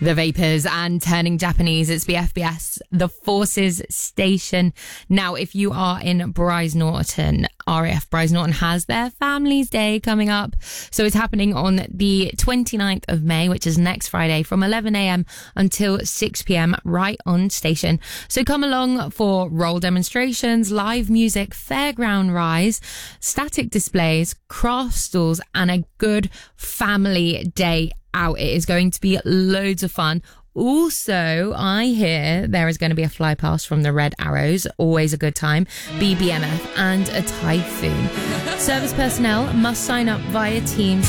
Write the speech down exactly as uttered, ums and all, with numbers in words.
The Vapors and Turning Japanese. It's B F B S, the Forces Station. Now, if you are in Bryce Norton, R A F Bryce Norton has their Families Day coming up. So it's happening on the twenty-ninth of May, which is next Friday, from eleven a.m. until six p.m. right on station. So come along for role demonstrations, live music, fairground rides, static displays, craft stalls, and a good family day out. It is going to be loads of fun. Also, I hear there is going to be a fly past from the Red Arrows, always a good time, B B M F, and a typhoon. Service personnel must sign up via Teams